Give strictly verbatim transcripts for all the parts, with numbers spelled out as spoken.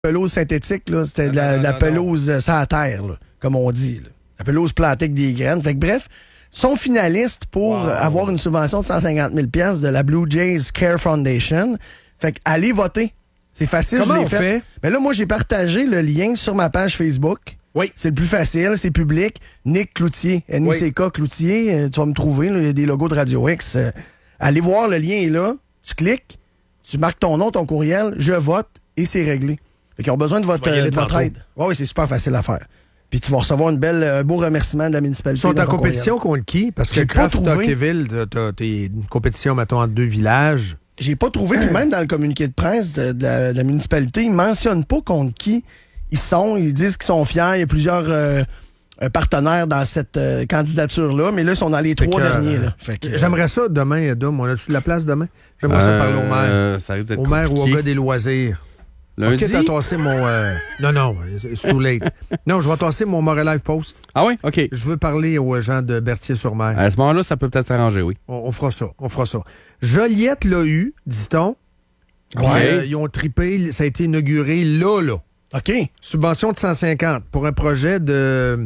pelouse synthétique, là, c'était de la, non, la non, pelouse euh, sans terre, là, comme on dit. Là. La pelouse plantée avec des graines. Fait que bref, sont finalistes pour Wow. avoir une subvention de cent cinquante mille dollars de la Blue Jays Care Foundation. Fait que allez voter. C'est facile, Comment je l'ai on fait. fait? Mais là, moi, j'ai partagé le lien sur ma page Facebook. Oui. C'est le plus facile, c'est public. Nick Cloutier, N I C K Oui. Cloutier, euh, tu vas me trouver, là, il y a des logos de Radio X. Euh, allez voir, le lien est là. Tu cliques, tu marques ton nom, ton courriel, je vote et c'est réglé. Fait qu'ils ont besoin de votre, Je vais y aller euh, de votre tantôt. aide. Oui, oui, c'est super facile à faire. Puis tu vas recevoir une belle, un beau remerciement de la Ils municipalité. sont dans en ton compétition courriel. contre qui? Parce que J'ai pas Craft trouvé. Hockeyville, t'as- t'as t'es une compétition, mettons, entre deux villages. J'ai pas trouvé, puis même dans le communiqué de presse de, de la, de la municipalité, ils mentionnent pas contre qui ils sont. Ils disent qu'ils sont fiers. Il y a plusieurs euh, euh, partenaires dans cette euh, candidature-là, mais là, ils sont dans les Fait trois que, derniers. euh, Là. Fait que, euh, J'aimerais ça demain, Dom. On a-tu de la place demain? J'aimerais ça parler au maire. Euh, ça risque d'être Au maire ou au compliqué. gars des loisirs. Lundi? OK, t'as tassé mon... euh, Non, non, c'est too late. Non, je vais tasser mon Montréal Live Post. Ah oui? OK. Je veux parler aux gens de Berthier-sur-Mer. À ce moment-là, ça peut peut-être s'arranger, oui. On, on fera ça, on fera ça. Joliette l'a eu, dit-on. Ouais. Euh, ils ont tripé, ça a été inauguré là, là. OK. Subvention de cent cinquante pour un projet de,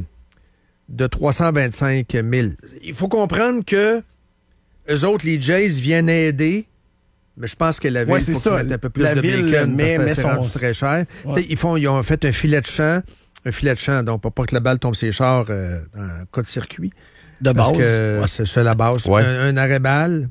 de trois cent vingt-cinq mille. Il faut comprendre que eux autres, les Jays, viennent aider, mais je pense que la ville, Ouais, il c'est faut ça. qu'ils mettent un peu plus La de ville bacon, met- parce que met ça s'est son- rendu très cher. Ouais. Tu sais, Ils, font, ils ont fait un filet de champ, un filet de champ, donc pour pas que la balle tombe ses chars euh, dans un cas de circuit. De Parce base. que Ouais. c'est ça la base. Ouais. Un, un arrêt-balle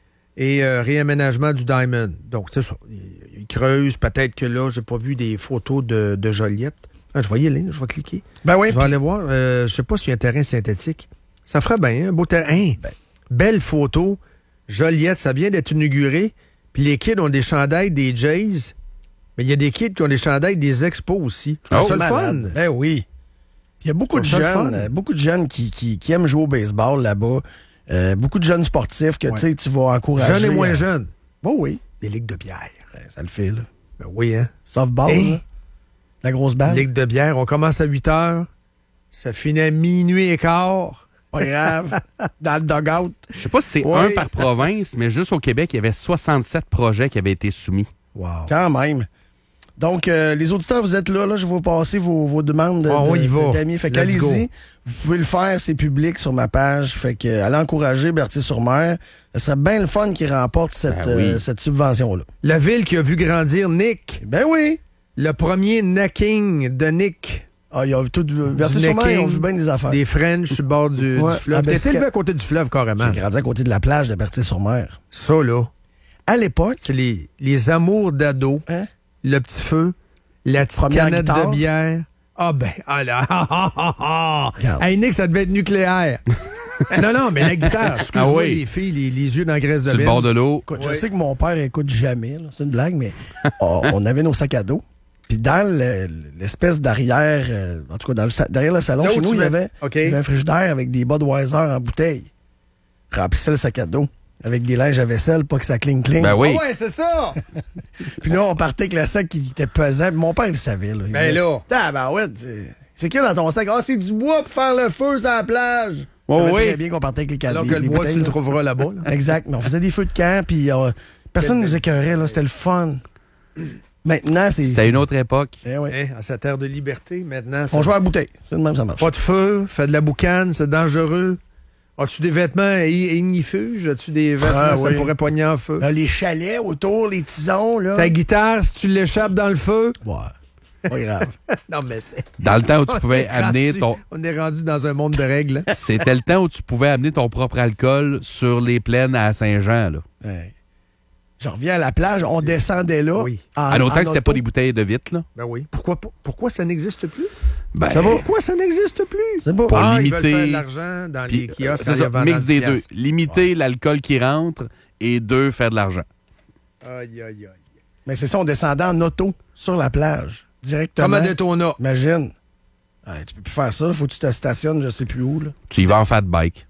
et euh, réaménagement du diamond. Donc, c'est ça. Ils, ils creusent. Peut-être que là, j'ai pas vu des photos de, de Joliette. Ah, je vais y aller, je vais cliquer. Ben oui. Je vais aller voir. Euh, je sais pas s'il y a un terrain synthétique. Ça ferait bien, un beau terrain. Hein? Belle photo. Joliette, ça vient d'être inauguré. Puis les kids ont des chandails des Jays. Mais il y a des kids qui ont des chandails des Expos aussi. C'est Oh, ça le malade. fun. Ben oui. Puis il y a beaucoup de C'est ça le jeunes, fun. euh, beaucoup de jeunes qui, qui, qui aiment jouer au baseball là-bas. Euh, beaucoup de jeunes sportifs que Ouais. tu sais, tu vas encourager. Jeunes et moins à- jeunes. Bon, oui. Des ligues de bière. Ben, ça le fait, là. Ben oui, hein? Softball, Hey. là. La grosse balle. Ligue de bière, on commence à huit heures, ça finit à minuit et quart. Pas grave. Dans le dugout. Je sais pas si c'est Ouais. un par province, mais juste au Québec, il y avait soixante-sept projets qui avaient été soumis. Wow. Quand même. Donc, euh, les auditeurs, vous êtes là. Là, je vais vous passer vos, vos demandes de, Ah, on y de- va. d'amis. Fait Let's qu'allez-y. go. Vous pouvez le faire, c'est public sur ma page. Fait que euh, allez encourager Berthier-sur-Mer. Ce serait bien le fun qu'il remporte cette, Ben oui. euh, cette subvention-là. La ville qui a vu grandir Nick, Ben oui. le premier necking de Nick, Ah, il y a tout. Berthier-sur-Mer, ils ont vu bien des affaires. des French sur le bord du, Ouais. du fleuve. Ah, ben, T'es c'est élevé que- à côté du fleuve carrément. J'ai grandi à côté de la plage de Berthier-sur-Mer. Ça, là, À l'époque, c'est les, les amours d'ado, hein? le petit feu, la petite Première canette guitare. de bière. Ah ben, ah là, ah, ah, ah, ah. Regarde. Hey, Nick, ça devait être nucléaire. non, non, mais la guitare, excuse-moi, Ah oui. les filles, les, les yeux dans la graisse de Sur le benne. bord de l'eau. Écoute, je Ouais. sais que mon père écoute jamais, là. C'est une blague, mais on, on avait nos sacs à dos. Puis dans le- l'espèce d'arrière, euh, en tout cas dans le, sa- derrière le salon, Là où chez nous, tu il y, mets- avait, OK. il y avait un frigidaire avec des Budweiser en bouteille. Remplissait le sac à dos avec des linges à vaisselle, pas que ça cligne-cligne. Ben oui. Ah ouais, c'est ça! Puis là, on partait avec le sac qui était pesant. Puis mon père, il savait. Là. Il Ben là. Ah, ben ouais, c'est- c'est qui dans ton sac? Ah, c'est du bois pour faire le feu sur la plage. Oh, ça va oui. très bien qu'on partait avec les cadres. Alors que le bois, tu le trouveras là-bas. là. Exact. Mais on faisait des feux de camp, puis euh, personne Quelle nous écœurait. Là. C'était le fun. Maintenant, c'est... C'était une autre époque. Eh ouais. Hein, à cette terre de liberté, maintenant. ça- On joue à la bouteille. C'est de même, ça marche. Pas de feu, fait de la boucane, c'est dangereux. As-tu des vêtements i- ignifuges? As-tu des vêtements Ah, ça oui. pourrait pogner en feu? Là, les chalets autour, les tisons, là. Ta guitare, si tu l'échappes dans le feu? Ouais. Pas grave. Non, mais c'est... Dans le temps où tu On pouvais est amener rendu- ton... On est rendu dans un monde de règles. hein. C'était le temps où tu pouvais amener ton propre alcool sur les plaines à Saint-Jean, là. Ouais. Je reviens à la plage, on descendait là. Oui. en- À l'autre en temps que c'était auto. pas des bouteilles de vitre, là. Ben oui. Pourquoi, pas- pourquoi ça n'existe plus? Ben, Ça va? Pourquoi ça n'existe plus? C'est pas... Pour ah, limiter- ils veulent faire de l'argent dans Puis, les kiosques. euh, quand c'est il y a ça, vingt mix ans des de deux. piastres. Limiter l'alcool qui rentre et deux, faire de l'argent. Aïe, aïe, aïe. Mais c'est ça, on descendait en auto sur la plage. Directement. Comme à Daytona. Imagine. Ouais, tu peux plus faire ça. Faut que tu te stationnes, je sais plus où. Là. Tu y vas en fat bike.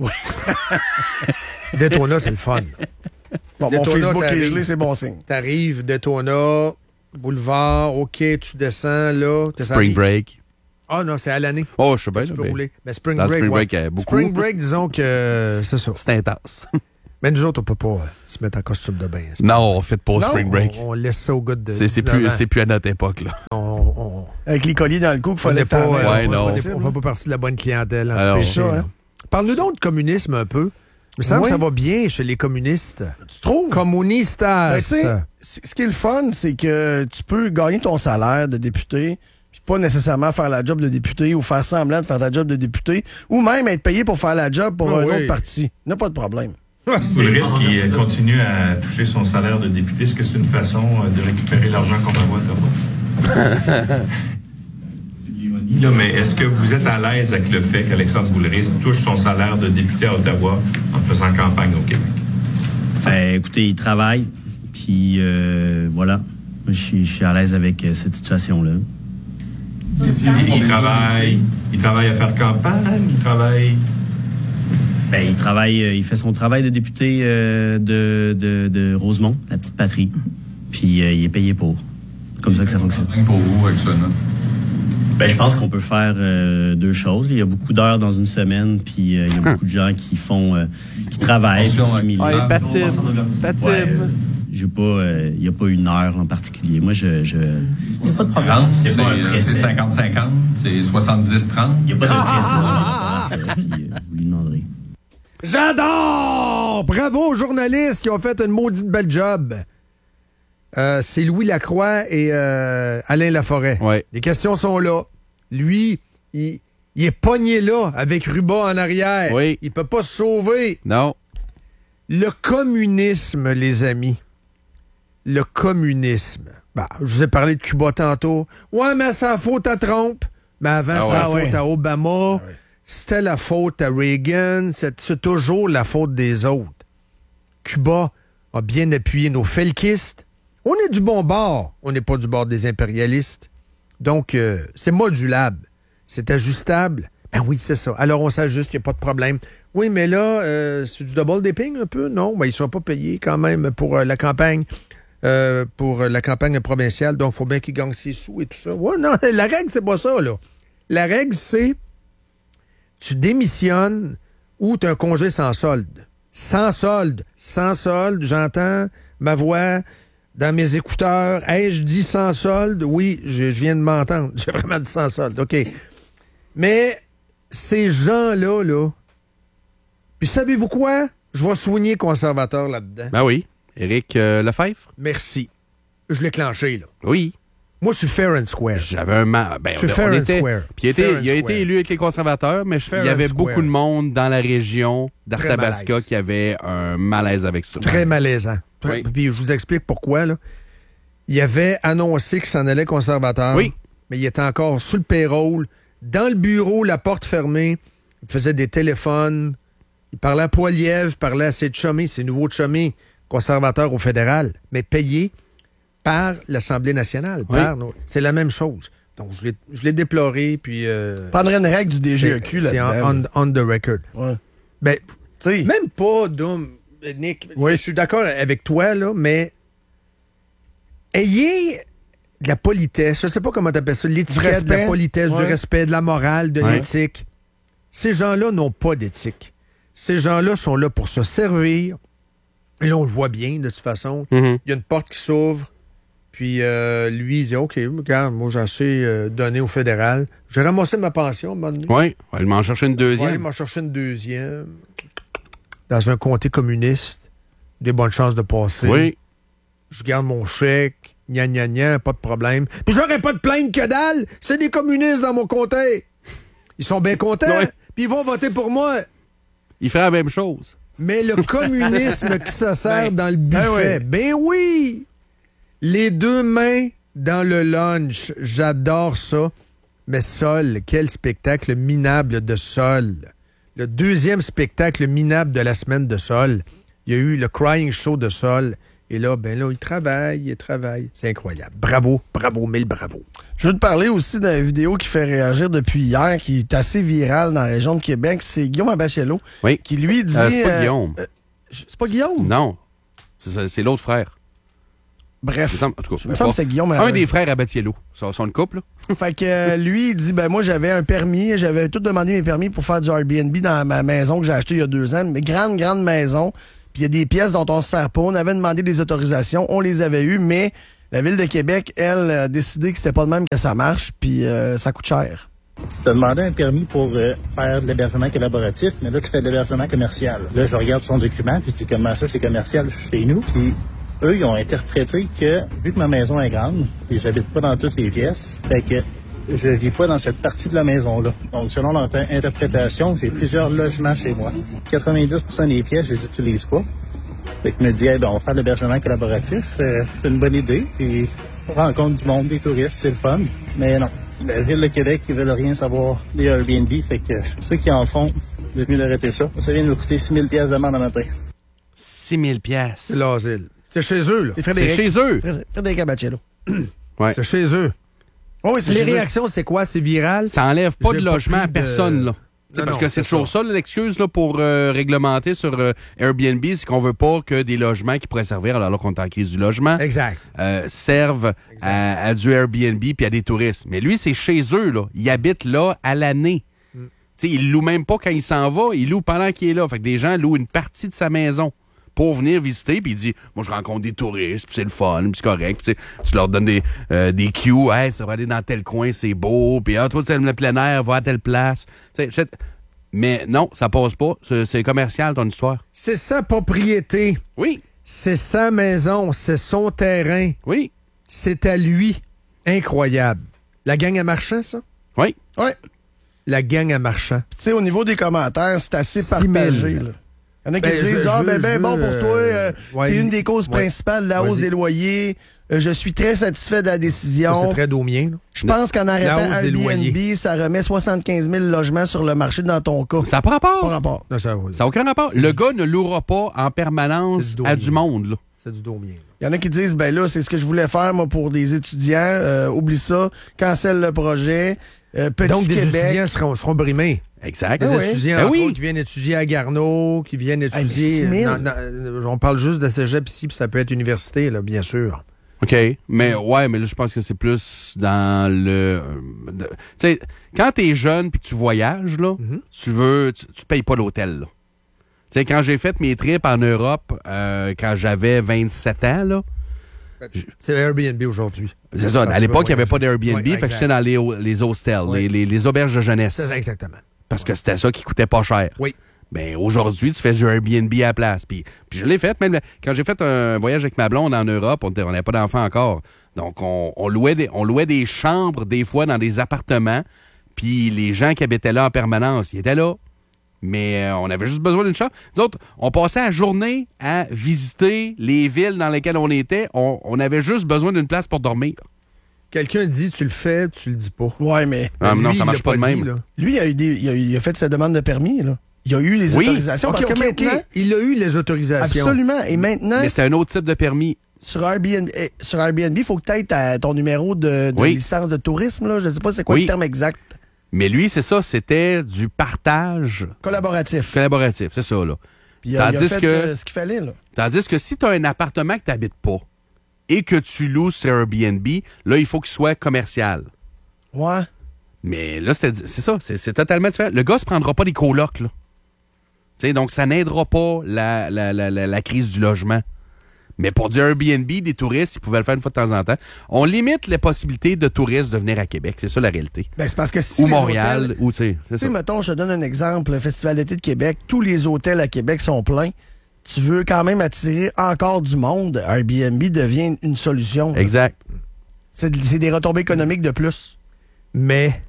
Daytona, c'est le fun. Bon, mon Daytona, Facebook est t'arrives. gelé, c'est bon signe. T'arrives, Daytona, boulevard, OK, tu descends, là. t'es Spring sur la- break. Ah non, c'est à l'année. Oh, je sais bien. Tu là, peux mais rouler. Mais Spring dans le Break, Spring ouais. Break, il y a beaucoup. Spring Break, disons que euh, c'est ça. C'est intense. Mais nous autres, on peut pas euh, se mettre en costume de bain. Non, on fait pas au Non, spring break. On, on laisse ça au gars de C'est c'est dix-neuf plus, ans. c'est plus à notre époque, là. On, on, Avec les colliers dans le cou qu'il on fallait n'est pas, t'en- euh, Ouais, on- non. on n'est- on fait pas partie de la bonne clientèle Alors, anti-péché, ça, là. hein. Parle-nous donc de communisme un peu. Il me semble Oui. que ça va bien chez les communistes. Tu trouves? Communistas. Ben, tu sais, c- ce qui est le fun, c'est que tu peux gagner ton salaire de député, puis pas nécessairement faire la job de député ou faire semblant de faire ta job de député, ou même être payé pour faire la job pour Ah un oui. autre parti. Il n'y a pas de problème. Boulris qui euh, continue à toucher son salaire de député, est-ce que c'est une façon euh, de récupérer l'argent qu'on envoie à Ottawa? C'est de l'ironie, là, mais est-ce que vous êtes à l'aise avec le fait qu'Alexandre Boulris touche son salaire de député à Ottawa en faisant campagne au Québec? Ben, écoutez, il travaille, puis euh, voilà. Moi, Je suis je suis à l'aise avec euh, cette situation-là. Il travaille, il travaille à faire campagne, il travaille... Ben, il travaille, euh, il fait son travail de député euh, de, de, de Rosemont, la petite patrie, puis euh, il est payé pour. Comme ça que ça fonctionne. Pour vous, actuellement? Ben, je pense qu'on peut faire euh, deux choses. Il y a beaucoup d'heures dans une semaine, puis euh, il y a beaucoup de gens qui font, euh, qui travaillent, puis qui militent. Ouais, Patib. Patib. Ouais, euh, j'ai pas, euh, il y a pas une heure en particulier. Moi, je, je, il y a pas de problème. C'est C'est pas un c'est précès. cinquante cinquante, c'est soixante-dix trente. Il y a pas de précès par rapport à ça, puis euh, vous lui demanderez. J'adore! Bravo aux journalistes qui ont fait une maudite belle job. Euh, c'est Louis Lacroix et euh, Alain Laforêt. Ouais. Les questions sont là. Lui, il, il est pogné là avec Ruba en arrière. Oui. Il peut pas se sauver. Non. Le communisme, les amis. Le communisme. Bah, je vous ai parlé de Cuba tantôt. Ouais, mais c'est la faute à Trump. Mais avant, Ah c'était ouais. la Ah faute ouais. à Obama. C'était la faute à Reagan. C'est, c'est toujours la faute des autres. Cuba a bien appuyé nos felkistes. On est du bon bord. On n'est pas du bord des impérialistes. Donc, euh, c'est modulable. C'est ajustable. Ben oui, c'est ça. Alors, on s'ajuste, il n'y a pas de problème. Oui, mais là, euh, c'est du double dipping un peu? Non, ben, il ne sera pas payé quand même pour euh, la campagne. Euh, pour euh, la campagne provinciale. Donc, il faut bien qu'il gagne ses sous et tout ça. Ouais, non, la règle, c'est pas ça, là. La règle, c'est tu démissionnes ou tu as un congé sans solde. Sans solde. Sans solde, j'entends ma voix dans mes écouteurs. Hey, je dis sans solde. Oui, je, je viens de m'entendre. J'ai vraiment dit sans solde. OK. Mais ces gens-là, là, puis savez-vous quoi? Je vais soigner conservateur là-dedans. Ben oui. Éric euh, Lefebvre? Merci. Je l'ai clenché, là. Oui. Moi, je suis fair and square. J'avais un ma... ben, Je suis on- on fair and était- square. Puis il, était- Fair and il a square. été élu avec les conservateurs, mais Fair il y and avait square. beaucoup de monde dans la région Très d'Arthabasca malaise. qui avait un malaise avec ça. Très malaisant. Oui. Puis je vous explique pourquoi. Là. Il avait annoncé qu'il s'en allait conservateur. Oui. Mais il était encore sous le payroll, dans le bureau, la porte fermée. Il faisait des téléphones. Il parlait à Poilievre, parlait à ses chummies, ses nouveaux chummies conservateurs au fédéral, mais payés par l'Assemblée nationale. Oui. Par nos- C'est la même chose. Donc, je l'ai, je l'ai déploré, puis... Euh, Prendrait une règle du D G E Q c'est là-dedans. on, on the record. Ouais. Ben, Tu sais, même pas, Dom, Nick. Oui. Je suis d'accord avec toi, là, mais ayez de la politesse. Je sais pas comment tu appelles ça. L'étiquette, respect. de la politesse, Ouais. du respect, de la morale, de Ouais. l'éthique. Ces gens-là n'ont pas d'éthique. Ces gens-là sont là pour se servir. Et là, on le voit bien, de toute façon. Mhm. Il y a une porte qui s'ouvre. Puis euh, lui, il dit, OK, regarde, moi, j'ai assez euh, donné au fédéral. J'ai ramassé ma pension, à un moment donné. Oui. Elle m'en chercher une Ouais, deuxième. il m'en cherché une deuxième. Dans un comté communiste. Des bonnes chances de passer. Oui. Je garde mon chèque. Gna gna gna, pas de problème. Puis j'aurais pas de plainte que dalle. C'est des communistes dans mon comté. Ils sont bien contents. Ouais. Puis ils vont voter pour moi. Il ferait la même chose. Mais le communisme qui se sert dans le buffet, ben oui! Les deux mains dans le lunch, j'adore ça. Mais Sol, quel spectacle minable de Sol. Le deuxième spectacle minable de la semaine de Sol. Il y a eu le Crying Show de Sol. Et là, ben là, il travaille, il travaille. C'est incroyable. Bravo, bravo, mille bravo. je veux te parler aussi d'une vidéo qui fait réagir depuis hier, qui est assez virale dans la région de Québec. C'est Guillaume Abachello Oui. qui lui dit... Euh, c'est pas euh, Guillaume. euh, c'est pas Guillaume? Non. C'est, ça- c'est l'autre frère. Il me Bref. semble- en tout cas, Il me semble que c'était Guillaume. Un euh, des frères Abatiello. Ils sont une couple, là. Fait que euh, lui, il dit, ben moi, j'avais un permis, j'avais tout demandé mes permis pour faire du Airbnb dans ma maison que j'ai achetée il y a deux ans, mais grande, grande maison. Puis il y a des pièces dont on se sert pas. On avait demandé des autorisations, on les avait eues, mais la Ville de Québec, elle, a décidé que c'était pas de même que ça marche, puis euh, ça coûte cher. Tu as demandé un permis pour euh, faire de l'hébergement collaboratif, mais là, tu fais de l'hébergement commercial. Là, je regarde son document, puis je dis comment ça, c'est commercial chez nous. Puis eux, ils ont interprété que, vu que ma maison est grande, et j'habite pas dans toutes les pièces, fait que je vis pas dans cette partie de la maison-là. Donc, selon leur interprétation, j'ai plusieurs logements chez moi. quatre-vingt-dix pour cent des pièces, je les utilise pas. Fait que je me dis, hey, ben, on va faire de l'hébergement collaboratif. Euh, c'est une bonne idée. Puis, on rencontre du monde, des touristes, c'est le fun. Mais non. La Ville de Québec, ils veulent rien savoir des Airbnb. Fait que ceux qui en font, c'est mieux d'arrêter ça. Ça vient de nous coûter six mille dollars de demande à matin. six mille dollars. C'est l'asile. C'est chez eux, là. C'est Frédéric. C'est chez eux. Frédéric Abaccello. Ouais. C'est chez eux. Oh oui, c'est Les chez eux. réactions, c'est quoi? C'est viral? Ça enlève pas J'ai de pas logement pris à de- personne, là. T'sais, Non, parce non, que c'est c'est toujours ça, là, l'excuse là, pour euh, réglementer sur euh, Airbnb, c'est qu'on veut pas que des logements qui pourraient servir, alors qu'on est en crise du logement, Exact. euh, servent à, à du Airbnb puis à des touristes. Mais lui, c'est chez eux, là. Il habite là à l'année. Mm. T'sais, il loue même pas quand il s'en va, il loue pendant qu'il est là. Fait que des gens louent une partie de sa maison pour venir visiter, puis il dit, moi, je rencontre des touristes, puis c'est le fun, puis c'est correct. Puis tu leur donnes des, euh, des cues, hey, ça va aller dans tel coin, c'est beau, puis ah, toi, tu aimes le plein air, va à telle place. T'sais, je- mais non, ça passe pas. C'est, c'est commercial, ton histoire. C'est sa propriété. Oui, C'est sa maison. C'est son terrain. oui, C'est à lui. Incroyable. La gang à marchand, ça? oui. Ouais. La gang à marchand. Tu sais, au niveau des commentaires, c'est assez six mille. partagé, là. Il y en a qui Ben, disent, je- ah, je ben, veux- ben, je bon veux, pour toi, euh, euh, ouais, c'est une des causes ouais. principales de la hausse Vas-y. des loyers. Euh, je suis très satisfait de la Ça, décision. c'est très domien. là. Je pense qu'en arrêtant hausse des Airbnb, loyers. ça remet soixante-quinze mille logements sur le marché dans ton cas. Ça n'a pas rapport. Pas rapport. Non, ça, oui. Ça n'a aucun rapport. Le gars ne louera pas en C'est permanence du à domaine. du monde, là. C'est du domien. là. Il y en a qui disent, ben là, c'est ce que je voulais faire, moi, pour des étudiants. Euh, oublie ça. Cancelle le projet. Euh, Petit Donc, des Québec. étudiants seront, seront brimés. Exact. Des Ah oui. étudiants, Ben entre oui. autres, qui viennent étudier à Garneau, qui viennent mais étudier... six mille. dans- dans- euh, on parle juste de cégep ici, puis ça peut être université, là, bien sûr. OK. Mais ouais, mais là, je pense que c'est plus dans le. euh, de- Tu sais, quand t'es jeune puis tu voyages, là, Mhm. tu veux. Tu, tu payes pas l'hôtel, là. Tu sais, quand j'ai fait mes trips en Europe, euh, quand j'avais vingt-sept ans, là, C'est Airbnb aujourd'hui. c'est ça. Quand À tu l'époque, il veux n'y avait pas voyager. d'Airbnb, Ouais, fait que exact. j'étais dans les, ho- les hostels, Oui. les, les, les auberges de jeunesse. C'est ça, exactement. Parce que c'était ça qui coûtait pas cher. Oui. Ben aujourd'hui, tu fais du Airbnb à la place. Puis, puis je l'ai fait, même quand j'ai fait un voyage avec ma blonde en Europe, on n'avait pas d'enfants encore. Donc, on, on, louait des, on louait des chambres, des fois, dans des appartements. Puis les gens qui habitaient là en permanence, ils étaient là. Mais euh, on avait juste besoin d'une chambre. Nous autres, on passait la journée à visiter les villes dans lesquelles on était. On, on avait juste besoin d'une place pour dormir. Quelqu'un dit, tu le fais, tu le dis pas. Ouais, mais Ah, mais non, Lui, ça il marche l'a pas de dit, même. là. lui, il a, eu des, il, a, il a fait sa demande de permis, là. Il a eu les Oui. autorisations. OK, parce que OK, OK. maintenant, Il a eu les autorisations. absolument. Et maintenant, Mais c'était un autre type de permis. sur Airbnb, eh, sur Airbnb, il faut que tu aies ton numéro de, de Oui. licence de tourisme. Là. Je ne sais pas c'est quoi Oui. le terme exact. Mais lui, c'est ça, c'était du partage Collaboratif. collaboratif. C'est ça, là. Puis, il a, il a Tandis fait que- euh, ce qu'il fallait. Là. Tandis que si tu as un appartement que tu n'habites pas et que tu loues sur Airbnb, là, il faut qu'il soit commercial. Ouais. Mais là, c'est c'est ça, c'est c'est totalement différent. Le gars ne se prendra pas des colocs, là. Tu sais, donc, ça n'aidera pas la, la, la, la, la crise du logement. Mais pour du Airbnb, des touristes, ils pouvaient le faire une fois de temps en temps. On limite les possibilités de touristes de venir à Québec. C'est ça la réalité. Ben, c'est parce que si Ou les Montréal, hôtels- ou tu sais, c'est Tu sais, ça. mettons, je te donne un exemple. Le Festival d'été de Québec, tous les hôtels à Québec sont pleins. Tu veux quand même attirer encore du monde. Airbnb devient une solution. là. Exact. C'est c'est des retombées économiques de plus. Mais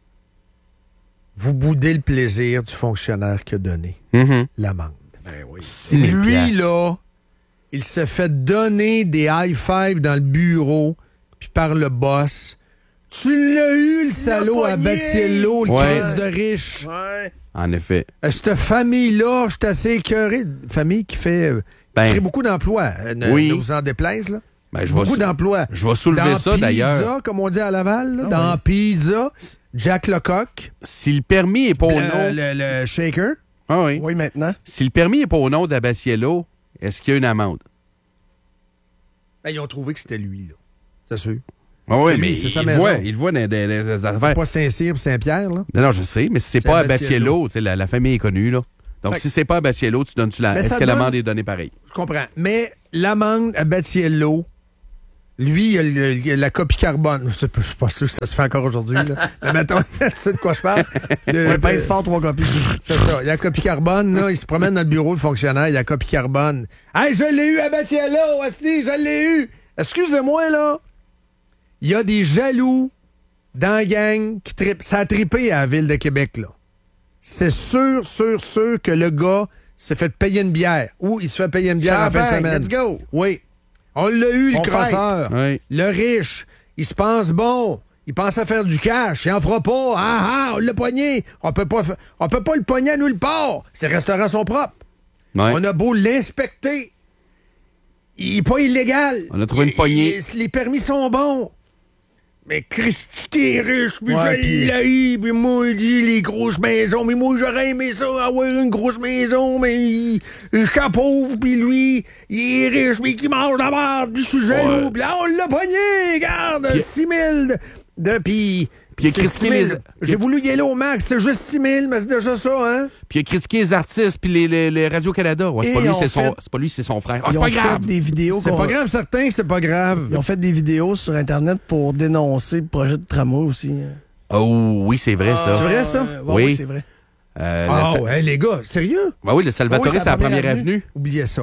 vous boudez le plaisir du fonctionnaire qui a donné Mhm. l'amende. six mille Lui, piastres. là, il se fait donner des high-five dans le bureau, puis par le boss. Tu l'as eu, le salaud, à pogné! Batiello, le Ouais. crise de riche. Ouais. En effet. Euh, Cette famille-là, je suis assez écœuré. Famille qui fait euh, Ben, crée beaucoup d'emplois. Euh, ne, oui. ne vous en déplaise, là. ben, je vais Beaucoup sou- d'emplois. je vais soulever Dans ça, Pizza, d'ailleurs. comme on dit à Laval, là, Ah dans ouais. Pizza, Jack Lecoq, Si le permis est pas au le, nom... le- le shaker. Ah oui. Oui, maintenant. Si le permis est pas au nom d'Abaciello, est-ce qu'il y a une amende? Ben, ils ont trouvé que c'était lui, là. C'est sûr. Ah oui, C'est lui, mais c'est sa il, maison. voit, il voit dans des, des- des affaires. C'est pas Saint-Cyr et Saint-Pierre, là. Non, non, je sais, mais si c'est C'est pas Abatiello. Abatiello, tu sais, la, la famille est connue, là. Donc, Fait- si c'est pas à Batiello, tu donnes-tu la... Mais Est-ce ça que donne- l'amende est donnée pareil? Je comprends. Mais l'amende à Batiello, lui, il a, le- il a la copie carbone. Je ne suis pas sûr que ça se fait encore aujourd'hui. Là. Mais mettons, c'est de quoi je parle. Le- Ouais, pèse fort, trois copies. C'est ça. Il y a la copie carbone, là. Il se promène dans le bureau de fonctionnaire, il y a la copie carbone. Hey, je l'ai eu à Batiello, Asti, je l'ai eu. Excusez-moi, là. Il y a des jaloux dans la gang qui trippent. Ça a trippé à la ville de Québec, là. C'est sûr, sûr, sûr que le gars s'est fait payer une bière. Ou il se fait payer une bière en fin de Champagne, semaine. let's go. Oui. On l'a eu, le On crosseur. Oui. Le riche. Il se pense bon. Il pense à faire du cash. Il en fera pas. Ah ah, on l'a pogné. On peut pas, fa- on peut pas le pogner à nulle part. Ces restaurants sont propres. Ouais. On a beau l'inspecter. Il est pas illégal. On a trouvé une Il- poignée. il- les permis sont bons. Mais Christy, t'es riche, puis Ouais, je puis- l'ai, puis moi, il dit les grosses maisons, mais moi, j'aurais aimé ça, avoir une grosse maison, mais il, je suis pauvre, puis lui, il est riche, mais qui mange la merde, puis je suis jaloux, Ouais. puis là, on l'a pogné, regarde, Puis- six mille de, de puis... Puis il a c'est critiqué six mille. les- J'ai voulu y aller au max, c'est juste six mille, mais c'est déjà ça, hein? Puis il a critiqué les artistes puis les, les, les Radio-Canada. Ouais, c'est Et pas lui, ils c'est ont son, fait- c'est pas lui, c'est son frère. Ah, Ils c'est ont pas fait grave. des vidéos. C'est qu'on- pas grave, certain que c'est pas grave. Ils ont fait des vidéos sur Internet pour dénoncer le projet de tramway aussi. Oh, oui, c'est vrai, ça. C'est vrai, ça? Euh, ouais, Oui. oui, c'est vrai. Euh, le Ah Sa- ouais, les gars, sérieux? Ben oui, le Salvatore, Oui, c'est c'est la la première première avenue. Oubliez ça.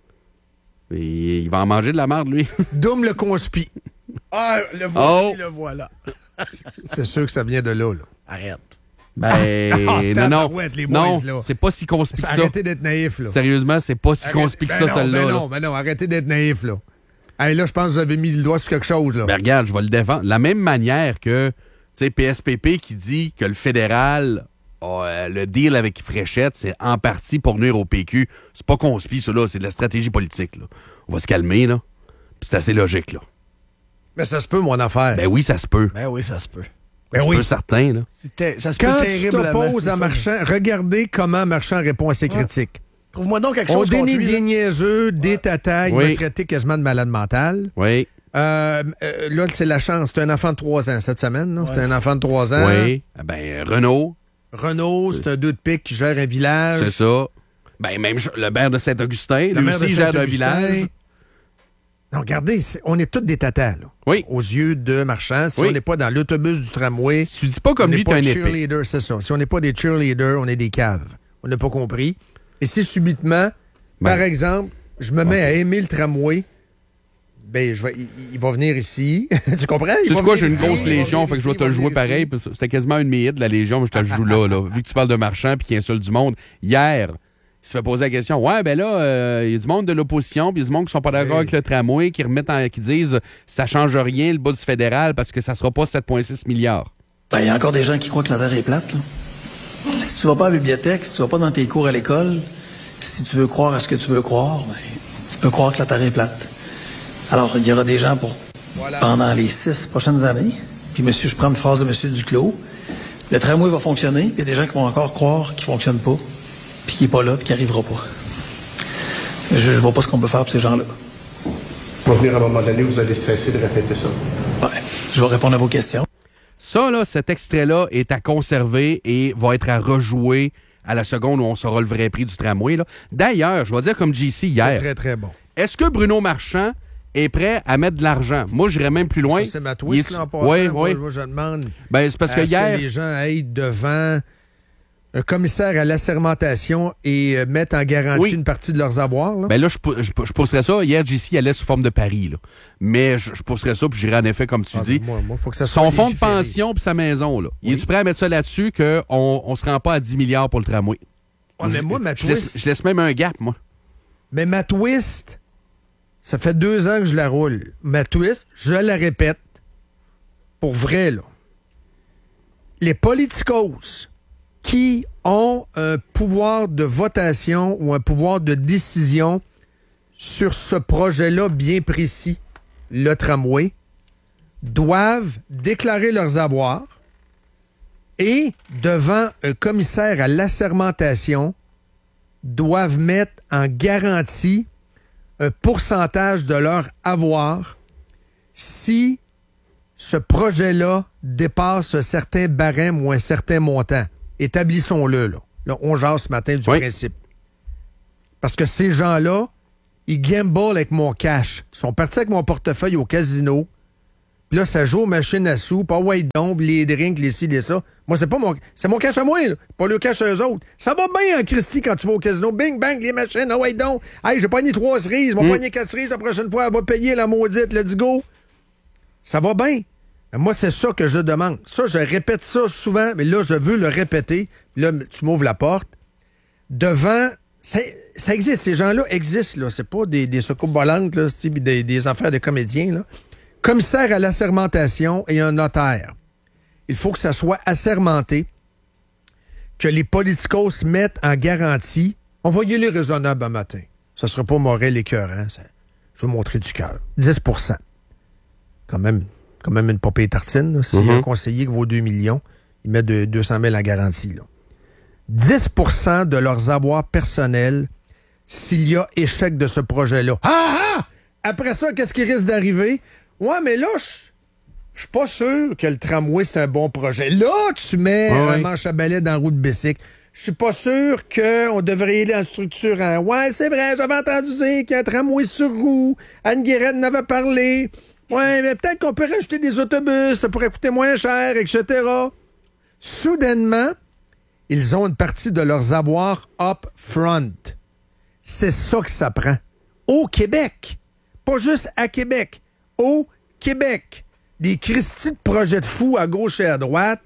Et il va en manger de la merde, lui. Doom le conspi. Ah, le voici, Oh. le voilà. C'est sûr que ça vient de là, là. Arrête. Ben, Ah, non, non. tabarouette, les boys, Non, là. c'est pas si conspicueux que ça. Arrêtez d'être naïf, là. Sérieusement, c'est pas si Arrêtez- conspicueux que ben ça, non, celle-là. ben là. non, ben non, arrêtez d'être naïf, là. Hey, là, je pense que vous avez mis le doigt sur quelque chose, là. Ben regarde, je vais le défendre. La même manière que, tu sais, P S P P qui dit que le fédéral, a, euh, le deal avec Fréchette, c'est en partie pour nuire au P Q. C'est pas conspi, ça, là. C'est de la stratégie politique, là. On va se calmer, là. Puis c'est assez logique, là. Mais ça se peut, mon affaire. Ben oui, ça se peut. Ben oui, ça se peut. Ben c'est oui. peu certain, là. C'était- Ça se Quand peut tu terriblement. t'opposes c'est à ça. Marchand, regardez comment Marchand répond à ses critiques. Trouve-moi donc quelque On chose contre dénie lui, des là. niaiseux, des tatas, il Oui. m'a traité quasiment de malade mental. Oui. Euh, euh, là, c'est la chance. C'est un enfant de trois ans cette semaine. là. C'est un enfant de trois ans. Oui. Ben, euh, Renault, Renault, c'est un deux de pique qui gère un village. c'est ça. Ben, même ch- le maire de Saint-Augustin, Le lui maire de aussi gère un Saint-Augustin. village. Non, regardez, c'est- on est tous des tatas, là. Oui. Aux yeux de Marchand. Si Oui. on n'est pas dans l'autobus du tramway, Tu dis pas comme on lui, n'est t'as pas un épée. cheerleader, c'est ça. Si on n'est pas des cheerleaders, on est des caves. On n'a pas compris. Et si subitement, Ben. par exemple, je me mets à aimer le tramway, ben, je vais, il, il va venir ici. Tu comprends? Il Tu va sais quoi, venir j'ai une ici, grosse il va légion, venir fait que je vais ici, te il le va jouer venir pareil. ici. parce que C'était quasiment une minute, la légion, mais je te le joue là, là. Vu que tu parles de Marchand puis qu'il insulte du monde. Hier, il se fait poser la question. Ouais, ben là, euh, il y a du monde de l'opposition, puis il y a du monde qui sont pas d'accord Oui. avec le tramway, qui remettent en, qui disent ça change rien le bas du fédéral parce que ça sera pas sept virgule six milliards. Ben, il y a encore des gens qui croient que la Terre est plate, là. Si tu vas pas à la bibliothèque, si tu vas pas dans tes cours à l'école, si tu veux croire à ce que tu veux croire, ben, tu peux croire que la Terre est plate. Alors, il y aura des gens pour, pendant les six prochaines années, puis monsieur, je prends une phrase de monsieur Duclos, le tramway va fonctionner, puis il y a des gens qui vont encore croire qu'il fonctionne pas, puis qu'il est pas là, puis qu'il arrivera pas. Je, je vois pas ce qu'on peut faire pour ces gens-là. Va venir à un moment donné, vous allez cesser de répéter ça. Ouais, je vais répondre à vos questions. Ça, là, cet extrait-là est à conserver et va être à rejouer à la seconde où on saura le vrai prix du tramway. là. D'ailleurs, je vais dire comme J C C'est hier, très, très bon. est-ce que Bruno Marchand est prêt à mettre de l'argent? Moi, j'irais même plus loin. Ça, c'est ma twist, Il est- là, en passant. Oui, moi, oui. moi, je demande... Ben, c'est parce que Est-ce hier... que les gens aillent devant un commissaire à l'assermentation et euh, mettent en garantie Oui. une partie de leurs avoirs? Là? Ben là, je, pou- je, pou- je pousserais ça. Hier, J C allait sous forme de pari. Là. Mais je, je pousserais ça, puis j'irais en effet, comme tu Ah, dis. ben, moi, moi, faut que ça soit Son fonds de légiféré. pension puis sa maison, là. Oui. Es-tu prêt à mettre ça là-dessus qu'on on se rend pas à dix milliards pour le tramway? Ouais, mais je, moi, ma je laisse, twist... je laisse même un gap, moi. Mais ma twist, ça fait deux ans que je la roule. Ma twist, je la répète, pour vrai, là. Les politicos qui ont un pouvoir de votation ou un pouvoir de décision sur ce projet-là bien précis, le tramway, doivent déclarer leurs avoirs et, devant un commissaire à l'assermentation, doivent mettre en garantie un pourcentage de leur avoir si ce projet-là dépasse un certain barème ou un certain montant. Établissons-le, là. Là, on jase ce matin du Oui. principe. Parce que ces gens-là, ils gamblent avec mon cash. Ils sont partis avec mon portefeuille au casino. Puis là, ça joue aux machines à sous, pas white dombe, les drinks, les ci, les ça. Moi, c'est pas mon... C'est mon cash à moi, là. Pas le cash à eux autres. Ça va bien en Christy quand tu vas au casino. Bing, bang, les machines, ah white dombe. Hey, j'ai pogné trois cerises, j'ai Mm. pogné quatre cerises. La prochaine fois, elle va payer la maudite. Let's go. Ça va bien. Mais moi, c'est ça que je demande. Ça, je répète ça souvent, mais là, je veux le répéter. Là, tu m'ouvres la porte. Devant... Ça, ça existe. Ces gens-là existent, là. C'est pas des, des soucoupes volantes, là, c'est des, des affaires de comédiens, là. Commissaire à l'assermentation et un notaire. Il faut que ça soit assermenté, que les politicos mettent en garantie. On va y aller raisonnable un matin. Ça ne sera pas Morel écœurant. Ça. Je veux montrer du cœur. dix pour cent. Quand même, quand même une popée tartine. Là. Si Mm-hmm. un conseiller qui vaut deux millions, il met de, deux cent mille en garantie. Là. dix pour cent de leurs avoirs personnels s'il y a échec de ce projet-là. Ah ah! Après ça, qu'est-ce qui risque d'arriver? Ouais, mais là, je suis pas sûr que le tramway, c'est un bon projet. Là, tu mets Ouais, un ouais. manche à balai dans la roue de bicycle. Je suis pas sûr qu'on devrait aller en structurant. Ouais, c'est vrai, j'avais entendu dire qu'il y a un tramway sur roue. Anne Guérette en avait parlé. Ouais, mais peut-être qu'on peut rajouter des autobus, ça pourrait coûter moins cher, et cetera. Soudainement, ils ont une partie de leurs avoirs up front. C'est ça que ça prend. Au Québec. Pas juste à Québec. Au Québec. Des Christy de projets de fous à gauche et à droite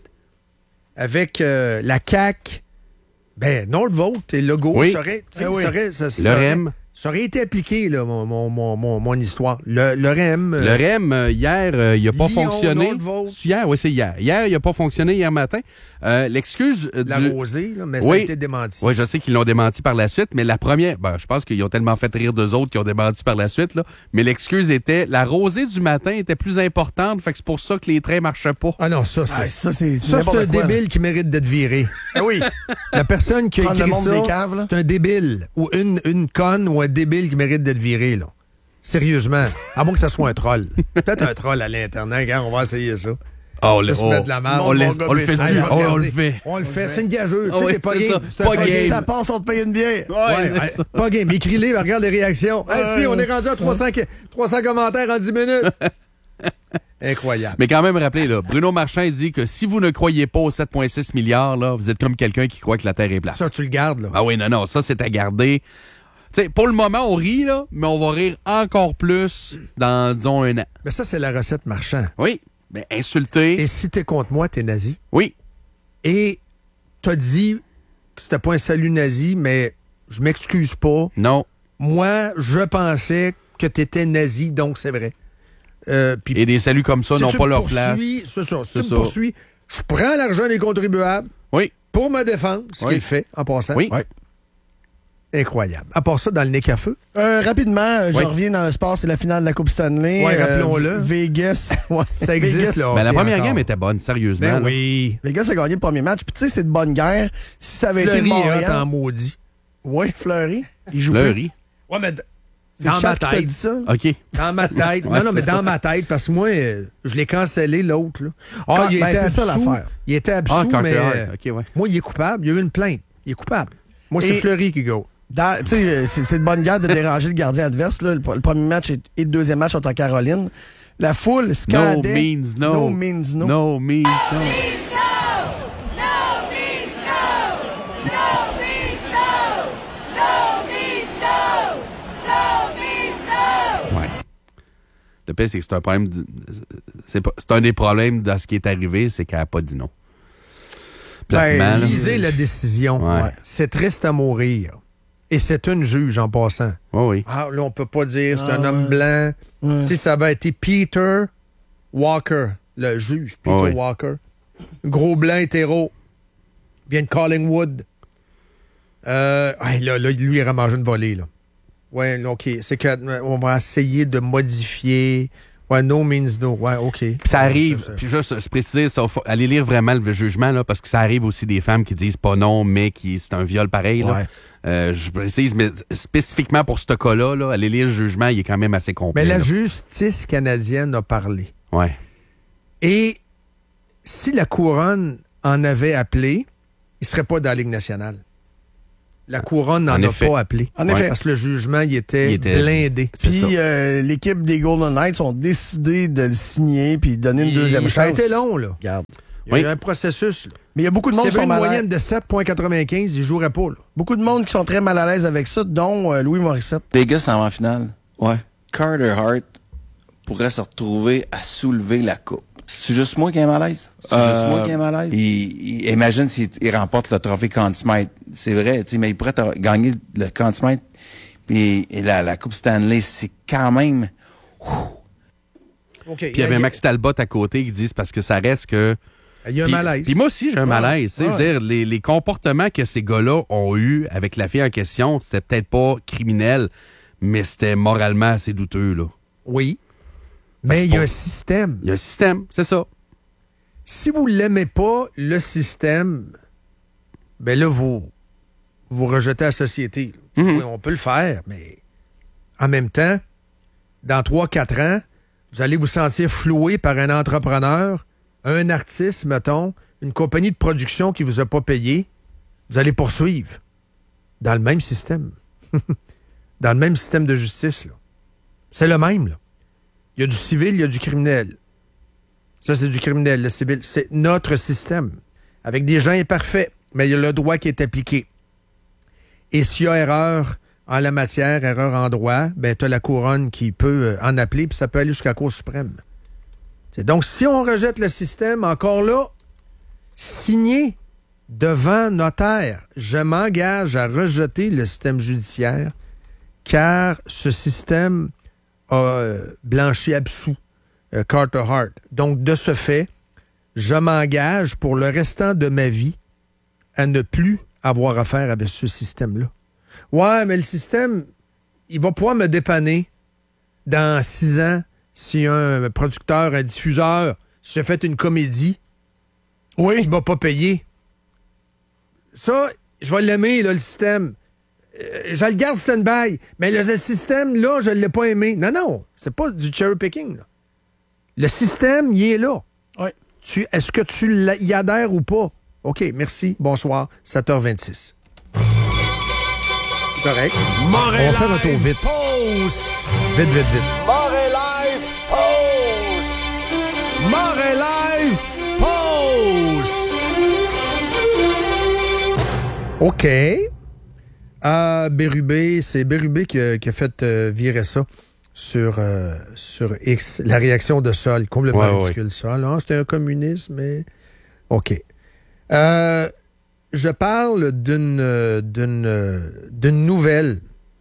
avec euh, la C A Q. Ben, non, le vote et le logo. Oui. Ça aurait, tu sais, Ah oui. ça aurait- ça- ça Le aurait- R E M. Ça aurait été appliqué, là, mon, mon, mon, mon, mon histoire. Le, le R E M. euh, Le R E M, euh, hier, euh, il n'a pas Lyon, fonctionné. Northvolt. Hier, oui, c'est hier. Hier, il n'a pas fonctionné hier matin. Euh, l'excuse euh, La du... rosée, là, mais ça a Oui. été démenti. Oui, je sais qu'ils l'ont démenti par la suite, mais la première, ben, je pense qu'ils ont tellement fait rire d'eux autres qu'ils ont démenti par la suite, là. Mais l'excuse était, la rosée du matin était plus importante, fait que c'est pour ça que les trains marchaient pas. Ah non, ça, c'est Ah, ça, c'est ça, c'est n'importe un quoi, là. débile qui mérite d'être viré. Ah oui. La personne qui a Prendre le écrit monde ça, des caves, là. c'est un débile. Ou une, une conne ou un débile qui mérite d'être viré, là. Sérieusement. À moins que ça soit un troll. Peut-être un troll à l'Internet. Regarde, on va essayer ça. Oh, On se met de la merde. on, laisse- mon on le gars, fait mais du- ça, oh, on le regardez. fait. On le fait. C'est une gageuse. Ah Tu sais, oui, t'es pas c'est game. ça. C'est Pas un game. Si game. ça passe, on te paye une bière. Ouais, Ouais, c'est ouais, ça. pas game. Écris-les, regarde les réactions. Hey, Steve, on est rendu à trois cents, trois cents commentaires en dix minutes. Incroyable. Mais quand même, rappelez, là, Bruno Marchand il dit que si vous ne croyez pas aux sept virgule six milliards, là, vous êtes comme quelqu'un qui croit que la Terre est plate. Ça, tu le gardes, là. Ah oui, non, non, ça, c'est à garder. Tu sais, pour le moment, on rit, là, mais on va rire encore plus dans, disons, un an. Mais ça, c'est la recette marchand. Oui, mais insulter, Et si t'es contre moi, t'es nazi. oui, Et t'as dit que c'était pas un salut nazi, mais je m'excuse pas. non. Moi, je pensais que t'étais nazi, donc c'est vrai. Euh, puis Et des saluts comme ça si n'ont tu pas me leur place. poursuis, C'est ça. Si C'est tu ça. me poursuis, je prends l'argent des contribuables Oui, pour me défendre, ce Oui. qu'il fait en passant. oui. Ouais. Incroyable. À part ça, dans le nez à feu. Euh, rapidement, euh, je Oui. reviens dans le sport, c'est la finale de la Coupe Stanley. Ouais, rappelons-le. Vegas. Ouais. Ça existe, Vegas. là. Ben, la Ok, première encore. game était bonne, sérieusement. Ben là. oui. Vegas a gagné le premier match. Puis tu sais, c'est de bonne guerre. Si ça avait Fleury été est hot en Montréal. maudit. Oui, Fleury. Il joue plus. Fleury. Ouais, mais d- C'est dans ma Chuck qui t'a tête. dit ça. OK. Dans ma tête. Ouais, non, non, mais c'est dans ça. ma tête, parce que moi, euh, je l'ai cancellé, l'autre. Là. Ah, Quand- il ben, était c'est ça, absous. l'affaire. Il était absous, Ah, mais Carter euh, Hart. OK, ouais. moi, il est coupable. Il y a eu une plainte. Il est coupable. Moi, c'est Et- Fleury qui go. Dans- tu sais, c'est c'est de bonne guerre de déranger le gardien adverse. Là. Le, le premier match et, et le deuxième match sont en Caroline. La foule No scandait. means no. No means no. No means no. Ouais. Le pire, c'est que c'est un problème. de- C'est pas- c'est un des problèmes dans ce qui est arrivé, c'est qu'elle n'a pas dit non. Platement, Ben, là. Lisez la décision. Ouais. C'est triste à mourir. Et c'est une juge en passant. Oui, oui. Ah, là, on peut pas dire c'est Ah, un homme blanc. Ouais. Si ça va être Peter Walker, le juge Peter Ah oui. Walker. Gros blanc hétéro. Vient de Collingwood. Euh, hey, là, là, lui, il a mangé une volée, là. Ouais, là, OK. C'est qu'on va essayer de modifier. Ouais, no means no. Ouais, OK. Puis ça arrive, Ça, ça. puis juste, je précise, ça, faut aller lire vraiment le jugement, là, parce que ça arrive aussi des femmes qui disent pas non, mais qui c'est un viol pareil. Là. Ouais. Euh, je précise, mais spécifiquement pour ce cas-là, là, aller lire le jugement, il est quand même assez complet. Mais la là. justice canadienne a parlé. Ouais. Et si la couronne en avait appelé, il ne serait pas dans la Ligue nationale. La couronne n'en En a effet. pas appelé. En effet. Parce que le jugement, il était, Il était- blindé. C'est ça. Puis euh, l'équipe des Golden Knights ont décidé de le signer puis de donner une Il- deuxième ça a chance. été long, là. Regarde. Il y a Oui. eu un processus. Là. Mais il y a beaucoup de monde S'il y qui avait sont une mal à moyenne de sept virgule quatre-vingt-quinze, il ne jouerait pas. Là. Beaucoup de monde qui sont très mal à l'aise avec ça, dont euh, Louis Morissette. Vegas s'en va en finale. Ouais. Carter Hart pourrait se retrouver à soulever la coupe. C'est juste moi qui ai mal à l'aise. C'est Euh, juste moi qui ai mal à l'aise. Il, il- imagine s'il il remporte le trophée Conn Smythe. C'est vrai, tu sais, mais il pourrait t- gagner le Conn Smythe. Puis et la, la Coupe Stanley, c'est quand même... OK. Puis il y avait Max Talbot à côté qui dit c'est parce que ça reste que. Il y a un Puis- malaise. Puis moi aussi, j'ai un Ouais. malaise. Tu sais, je veux Ouais. dire, les, les comportements que ces gars-là ont eus avec la fille en question, c'était peut-être pas criminel, mais c'était moralement assez douteux, là. Oui. Fait que Mais c'est il y a pas- un système. Il y a un système, c'est ça. Si vous l'aimez pas, le système, ben là, vous, vous rejetez la société. Mhm. Oui, on peut le faire, mais en même temps, dans trois quatre ans, vous allez vous sentir floué par un entrepreneur, un artiste, mettons, une compagnie de production qui vous a pas payé. Vous allez poursuivre dans le même système. Dans le même système de justice, là. C'est le même, là. Il y a du civil, il y a du criminel. Ça, c'est du criminel, le civil. C'est notre système. Avec des gens imparfaits, mais il y a le droit qui est appliqué. Et s'il y a erreur en la matière, erreur en droit, ben tu as la couronne qui peut euh, en appeler, puis ça peut aller jusqu'à la Cour suprême. C'est donc, si on rejette le système, encore là, signé devant notaire, je m'engage à rejeter le système judiciaire, car ce système a euh, blanchi absous euh, Carter Hart. Donc, de ce fait, je m'engage pour le restant de ma vie à ne plus avoir affaire avec ce système-là. Ouais, mais le système, il va pouvoir me dépanner dans six ans si un producteur, un diffuseur, si j'ai fait une comédie, oui, il m'a pas payé. Ça, je vais l'aimer, là, le système. Euh, je le garde stand-by. Mais le système, là, je ne l'ai pas aimé. Non, non, c'est pas du cherry-picking. Là. Le système, il est là. Oui. Tu, est-ce que tu l'as- y adhères ou pas? OK, merci. Bonsoir. sept heures vingt-six. Correct. On va faire un tour vite. Post! Vite, vite, vite. Montréal Live Post! Montréal Live Post! OK. Euh, Bérubé, c'est Bérubé qui a, qui a fait euh, virer ça sur, euh, sur X. La réaction de Sol, complètement Ouais, ridicule, ouais. Ça. Là, c'était un communisme, mais... OK. Euh, je parle d'une, euh, d'une, euh, d'une nouvelle.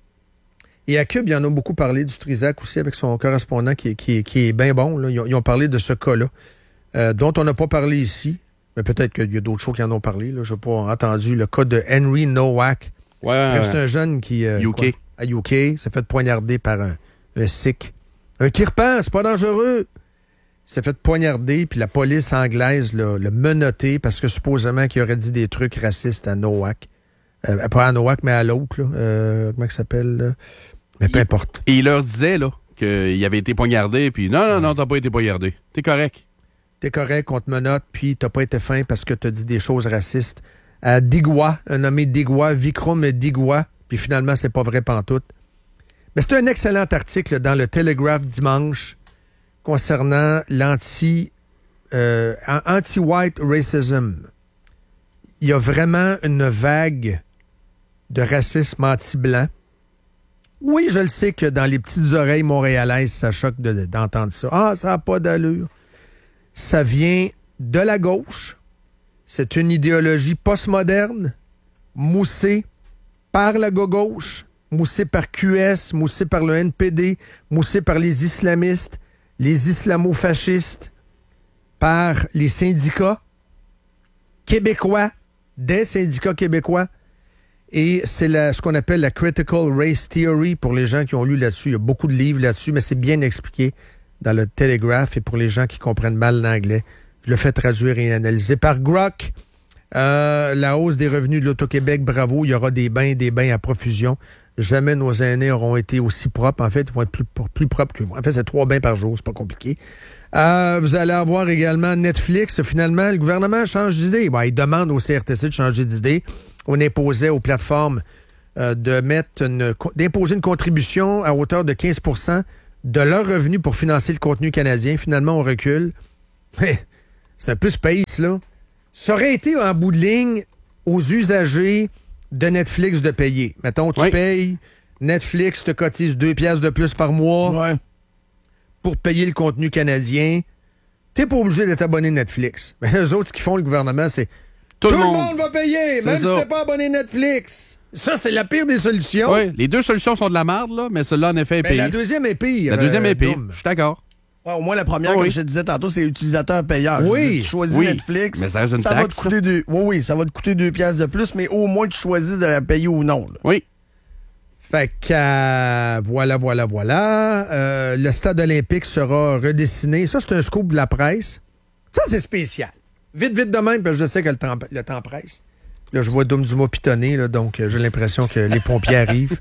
Et à Cube, il y en a beaucoup parlé, du Trisac aussi, avec son correspondant qui, qui, qui est bien bon. Là. Ils, ont, ils ont parlé de ce cas-là, euh, dont on n'a pas parlé ici. Mais peut-être qu'il y a d'autres choses qui en ont parlé. Je n'ai pas entendu le cas de Henry Nowak. Ouais, ouais, C'est un jeune qui... Euh, U K. quoi, à U K, s'est fait poignarder par un, un Sikh. Un Kirpan, c'est pas dangereux. Il s'est fait poignarder, puis la police anglaise l'a, l'a menotté parce que supposément qu'il aurait dit des trucs racistes à Nowak. Euh, pas à Nowak, mais à l'autre. Là. Euh, comment il s'appelle? Là? Mais peu il, importe. Et il leur disait là qu'il avait été poignardé, puis non, non, non, t'as pas été poignardé. T'es correct. T'es correct, on te menotte, puis t'as pas été fin parce que t'as dit des choses racistes. À Digwa, un nommé Digwa, Vikram Digwa, puis finalement, c'est pas vrai pantoute. Mais c'est un excellent article dans le Telegraph dimanche concernant l'anti, euh, anti-white racism. Il y a vraiment une vague de racisme anti-blanc. Oui, je le sais que dans les petites oreilles montréalaises, ça choque de, d'entendre ça. Ah, ça n'a pas d'allure. Ça vient de la gauche. C'est une idéologie postmoderne, moussée par la gauche, moussée par Q S, moussée par le N P D, moussée par les islamistes, les islamo-fascistes, par les syndicats québécois, des syndicats québécois. Et c'est la, ce qu'on appelle la Critical Race Theory pour les gens qui ont lu là-dessus. Il y a beaucoup de livres là-dessus, mais c'est bien expliqué dans le Telegraph et pour les gens qui comprennent mal l'anglais. Je le fais traduire et analyser par Grok. Euh, la hausse des revenus de l'Auto-Québec, bravo. Il y aura des bains, des bains à profusion. Jamais nos aînés auront été aussi propres. En fait, ils vont être plus, plus propres que moi. En fait, c'est trois bains par jour. C'est pas compliqué. Euh, vous allez avoir également Netflix. Finalement, le gouvernement change d'idée. Bon, il demande au C R T C de changer d'idée. on imposait aux plateformes euh, de mettre une, d'imposer une contribution à hauteur de quinze pour cent de leurs revenus pour financer le contenu canadien. Finalement, on recule. Mais c'est un peu space, là. Ça aurait été, en bout de ligne, aux usagers de Netflix de payer. Mettons, tu oui. payes, Netflix te cotise deux piastres de plus par mois ouais. pour payer le contenu canadien. T'es pas obligé d'être abonné Netflix. Mais les autres, ce qu'ils font, le gouvernement, c'est tout, tout le monde. monde va payer, c'est même ça. si t'es pas abonné Netflix. Ça, c'est la pire des solutions. Oui, les deux solutions sont de la merde, là, mais celle-là, en effet, est ben, payée. La deuxième est pire. La deuxième euh, est pire. Dom. Je suis d'accord. Ouais, au moins, la première, oh, comme oui. je te disais tantôt, c'est utilisateur-payeur. Oui. Tu choisis oui. Netflix. Mais ça reste une ça taxe, va te coûter deux. Oui, oui, ça va te coûter deux piastres de plus, mais au moins, tu choisis de la payer ou non. Là. Oui. Fait que, euh, voilà, voilà, voilà. Euh, le stade olympique sera redessiné. Ça, c'est un scoop de la presse. Ça, c'est spécial. Vite, vite de même, parce que je sais que le temps, le temps presse. Là, je vois Dom Dumas pitonner, là, donc euh, j'ai l'impression que les pompiers arrivent.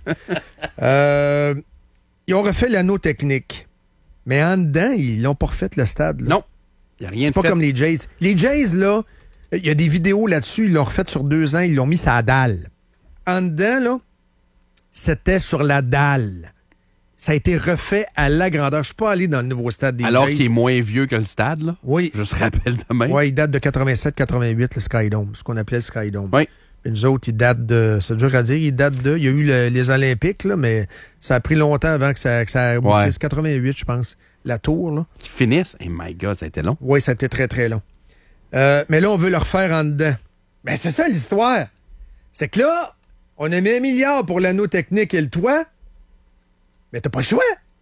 Euh, ils ont refait l'anneau technique. Mais en dedans, ils l'ont pas refait, le stade. Là. Non. Il n'y a rien C'est de pas fait. comme les Jays. Les Jays, là, il y a des vidéos là-dessus, ils l'ont refait sur deux ans, ils l'ont mis sur la dalle. En dedans, là, c'était sur la dalle. Ça a été refait à la grandeur. Je suis pas allé dans le nouveau stade des Alors Jays. qu'il est moins vieux que le stade, là. Oui. Je se rappelle de même. Oui, il date de quatre-vingt-sept quatre-vingt-huit, le Skydome, ce qu'on appelait le Skydome. Oui. Puis nous autres, il date de... C'est dur à dire, il date de... Il y a eu le- les Olympiques, là, mais ça a pris longtemps avant que ça, que ça aboutisse. Ouais. quatre-vingt-huit, je pense. La tour, là. Qui finissent. Eh my God, ça a été long. Oui, ça a été très, très long. Euh, mais là, on veut le refaire en dedans. Ben, c'est ça l'histoire. C'est que là, on a mis un milliard pour l'anneau technique et le toit, mais t'as pas le choix.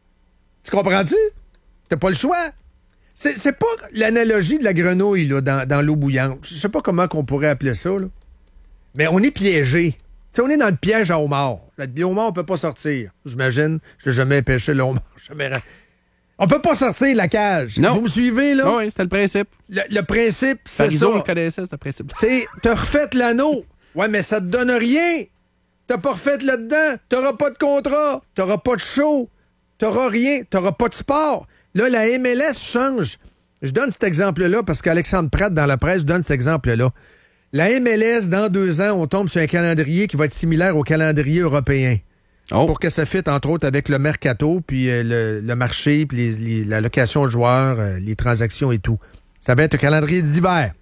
Tu comprends-tu? T'as pas le choix. C'est, c'est pas l'analogie de la grenouille là, dans, dans l'eau bouillante. Je sais pas comment qu'on pourrait appeler ça, là. Mais on est piégé. Tu sais, on est dans le piège à homard. Le homard, on peut pas sortir. J'imagine. J'ai jamais pêché le homard. Jamais... On peut pas sortir de la cage. Non. Vous me suivez, là? Oh, oui, c'était le principe. Le, le principe, c'est Parizeau, ça. on le connaissait, ce principe. Tu sais, t'as refait l'anneau. Ouais, mais ça te donne rien. T'as pas refait là-dedans. T'auras pas de contrat. T'auras pas de show. T'auras rien. T'auras pas de sport. Là, la M L S change. Je donne cet exemple-là parce qu'Alexandre Pratt, dans la presse, donne cet exemple-là. La M L S, dans deux ans, on tombe sur un calendrier qui va être similaire au calendrier européen. Oh. Pour que ça fitte, entre autres, avec le mercato, puis euh, le, le marché, puis les, les, la location de joueurs, euh, les transactions et tout. Ça va être un calendrier d'hiver.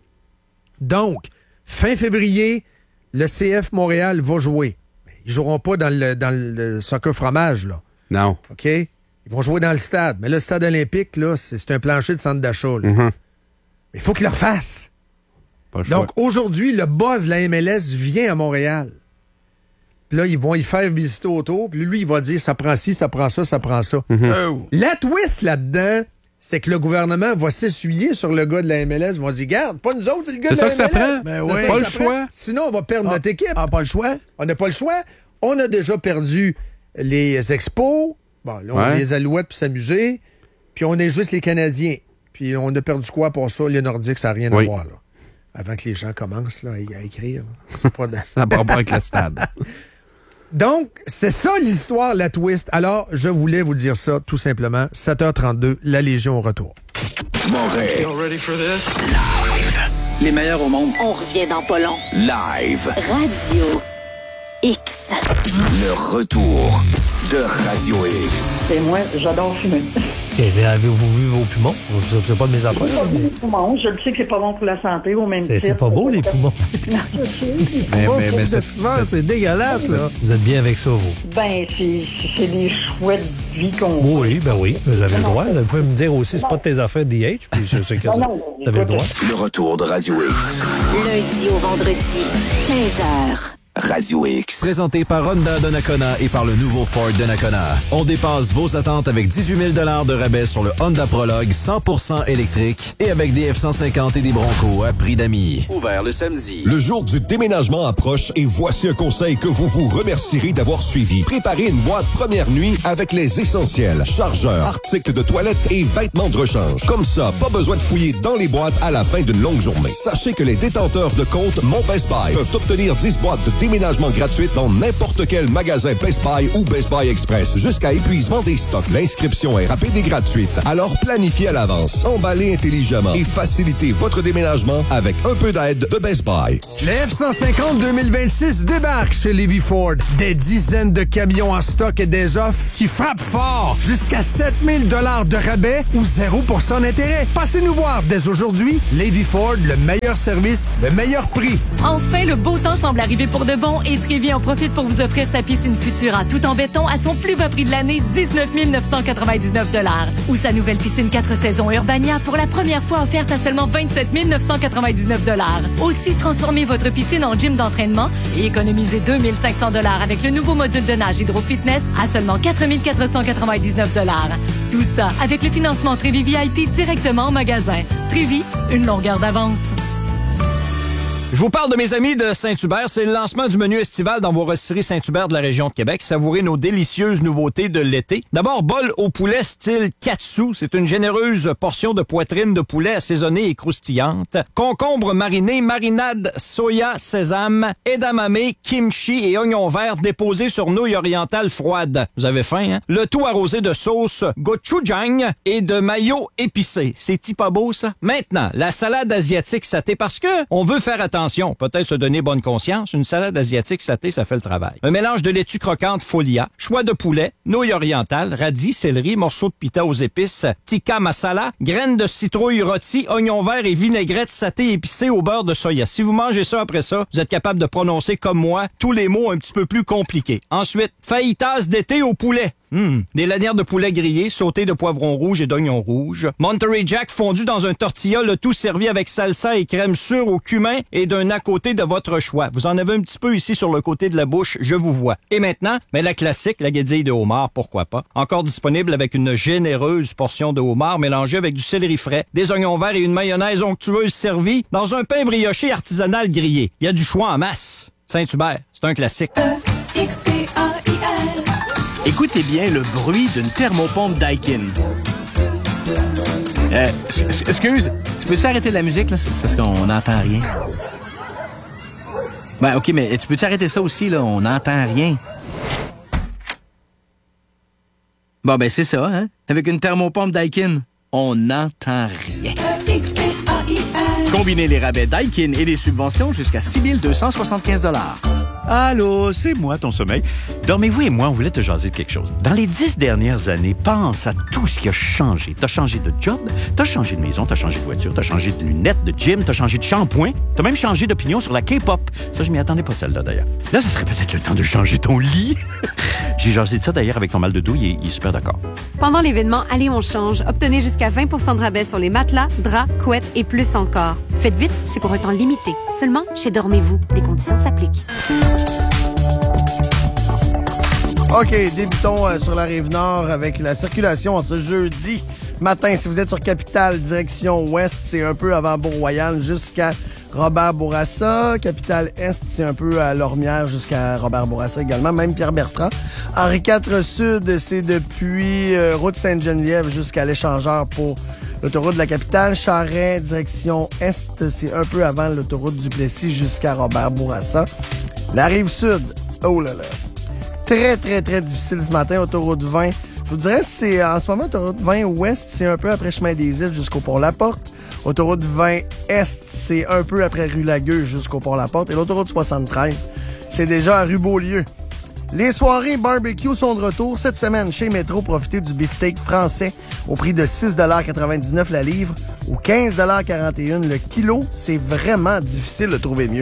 Donc, fin février, le C F Montréal va jouer. Ils joueront pas dans le, dans le soccer fromage, là. Non. OK? Ils vont jouer dans le stade. Mais le stade olympique, là, c'est, c'est un plancher de centre d'achat. Là. Mm-hmm. Mais il faut qu'ils le refassent. Pas le choix. Donc, aujourd'hui, le boss de la M L S vient à Montréal. Puis là, ils vont y faire visiter autour. Puis lui, il va dire, ça prend ci, ça prend ça, ça prend ça. Mm-hmm. Oh. La twist là-dedans, c'est que le gouvernement va s'essuyer sur le gars de la M L S. Ils vont dire, garde, pas nous autres, c'est le gars C'est de ça la que ça M L S. prend. Ben C'est ouais. ça Pas que le ça choix. prend. Sinon, on va perdre Ah, notre équipe. Ah, pas le choix? On n'a pas le choix. On a déjà perdu les expos. Bon, là, on Ouais. les Alouettes pour s'amuser. Puis on est juste les Canadiens. Puis on a perdu quoi pour ça? Les Nordiques, ça n'a rien Oui. à voir. Là. Avant que les gens commencent là, à, à écrire. C'est pas dans- Ça va pas avec le stade. Donc, c'est ça l'histoire, la twist. Alors, je voulais vous dire ça, tout simplement. sept heures trente-deux, la Légion au retour. Montréal. Les meilleurs au monde. On revient dans pas long. Live. Radio X. Le retour de Radio X. Et moi, j'adore fumer. Avez-vous vu vos poumons? C'est pas de mes affaires. C'est pas bon, les poumons. Je le sais que c'est pas bon pour la santé, au même C'est, titre. c'est pas beau, les poumons. Non, je sais. Mais, mais, mais c'est, c'est, c'est dégueulasse, ça. Vous êtes bien avec ça, vous? Ben, c'est, c'est des chouettes vie qu'on... Oui, ben oui, vous avez le droit. Vous pouvez me dire aussi, c'est pas de tes affaires D H, puis je sais que Non, vous non, avez le droit. Le retour de Radio X. Lundi au vendredi, quinze heures. Radio X. Présenté par Honda de Nakona et par le nouveau Ford de Nakona. On dépasse vos attentes avec dix-huit mille dollars de rabais sur le Honda Prologue cent pour cent électrique et avec des F cent cinquante et des Bronco à prix d'amis. Ouvert le samedi. Le jour du déménagement approche et voici un conseil que vous vous remercierez d'avoir suivi. Préparez une boîte première nuit avec les essentiels, chargeurs, articles de toilette et vêtements de rechange. Comme ça, pas besoin de fouiller dans les boîtes à la fin d'une longue journée. Sachez que les détenteurs de compte Mon Best Buy peuvent obtenir dix boîtes de déménagement gratuite dans n'importe quel magasin Best Buy ou Best Buy Express jusqu'à épuisement des stocks. L'inscription est rapide et gratuite. Alors planifiez à l'avance, emballez intelligemment et facilitez votre déménagement avec un peu d'aide de Best Buy. Le F cent cinquante deux mille vingt-six débarque chez Levy Ford. Des dizaines de camions en stock et des offres qui frappent fort. Jusqu'à sept mille dollars de rabais ou zéro pour cent d'intérêt. Passez nous voir dès aujourd'hui. Levy Ford, le meilleur service, le meilleur prix. Enfin, le beau temps semble arriver pour de bon et Trévi en profite pour vous offrir sa piscine Futura tout en béton à son plus bas prix de l'année, dix-neuf mille neuf cent quatre-vingt-dix-neuf dollars. Ou sa nouvelle piscine quatre saisons Urbania pour la première fois offerte à seulement vingt-sept mille neuf cent quatre-vingt-dix-neuf dollars. Aussi, transformez votre piscine en gym d'entraînement et économisez deux mille cinq cents dollars avec le nouveau module de nage Hydro Fitness à seulement quatre mille quatre cent quatre-vingt-dix-neuf dollars. Tout ça avec le financement Trévi V I P directement en magasin. Trévi, une longueur d'avance. Je vous parle de mes amis de Saint-Hubert. C'est le lancement du menu estival dans vos rôtisseries Saint-Hubert de la région de Québec. Savourez nos délicieuses nouveautés de l'été. D'abord, bol au poulet style katsu. C'est une généreuse portion de poitrine de poulet assaisonnée et croustillante. Concombre mariné, marinade, soya, sésame, edamame, kimchi et oignons verts déposés sur nouilles orientales froides. Vous avez faim, hein? Le tout arrosé de sauce gochujang et de mayo épicé. C'est-tu pas beau, ça? Maintenant, la salade asiatique satée parce que on veut faire attention. Attention, peut-être se donner bonne conscience, une salade asiatique satée, ça fait le travail. Un mélange de laitue croquante folia, choix de poulet, nouilles orientales, radis, céleri, morceaux de pita aux épices, tikka masala, graines de citrouille rôties, oignons verts et vinaigrette satée épicée au beurre de soya. Si vous mangez ça après ça, vous êtes capable de prononcer comme moi tous les mots un petit peu plus compliqués. Ensuite, fajitas d'été au poulet. Hum, des lanières de poulet grillées, sautées de poivrons rouges et d'oignons rouges. Monterey Jack fondu dans un tortilla, le tout servi avec salsa et crème sûre au cumin et d'un à côté de votre choix. Vous en avez un petit peu ici sur le côté de la bouche, je vous vois. Et maintenant, mais la classique, la guédille de homard, pourquoi pas. Encore disponible avec une généreuse portion de homard mélangée avec du céleri frais, des oignons verts et une mayonnaise onctueuse servie dans un pain brioché artisanal grillé. Il y a du choix en masse. Saint-Hubert, c'est un classique. E X P A I L. Écoutez bien le bruit d'une thermopompe Daikin. Euh, excuse, tu peux-tu arrêter la musique, là? C'est parce qu'on n'entend rien. Ben, OK, mais tu peux-tu arrêter ça aussi, là? On n'entend rien. Bon, ben, c'est ça, hein? Avec une thermopompe Daikin, on n'entend rien. Combinez les rabais Daikin et les subventions jusqu'à six mille deux cent soixante-quinze dollars. Allô, c'est moi, ton sommeil. Dormez-vous et moi, on voulait te jaser de quelque chose. Dans les dix dernières années, pense à tout ce qui a changé. T'as changé de job, t'as changé de maison, t'as changé de voiture, t'as changé de lunettes, de gym, t'as changé de shampoing, t'as même changé d'opinion sur la K-pop. Ça, je m'y attendais pas, celle-là, d'ailleurs. Là, ça serait peut-être le temps de changer ton lit. J'ai jasé de ça, d'ailleurs, avec ton mal de dos, il est, il est super d'accord. Pendant l'événement Allez, on change, obtenez jusqu'à vingt pour cent de rabais sur les matelas, draps, couettes et plus encore. Faites vite, c'est pour un temps limité. Seulement chez Dormez-vous. Des conditions s'appliquent. OK, débutons euh, sur la Rive-Nord avec la circulation en ce jeudi matin. Si vous êtes sur Capitale, direction ouest, c'est un peu avant Beau-Royal jusqu'à Robert-Bourassa. Capitale Est, c'est un peu à Lormière jusqu'à Robert-Bourassa également. Même Pierre-Bertrand. Henri quatre Sud, c'est depuis euh, route Sainte-Geneviève jusqu'à l'Échangeur pour l'autoroute de la Capitale. Charest, direction Est, c'est un peu avant l'autoroute du Plessis jusqu'à Robert-Bourassa. La Rive-Sud, oh là là. Très, très, très difficile ce matin, autoroute vingt. Je vous dirais, c'est en ce moment, autoroute vingt ouest, c'est un peu après Chemin des Îles jusqu'au Pont-La-Porte. Autoroute vingt est, c'est un peu après rue Lagueux jusqu'au Pont-La-Porte. Et l'autoroute soixante-treize, c'est déjà à rue Beaulieu. Les soirées barbecue sont de retour cette semaine chez Métro. Profitez du beefsteak français au prix de six dollars quatre-vingt-dix-neuf la livre ou quinze dollars quarante et un le kilo. C'est vraiment difficile de trouver mieux.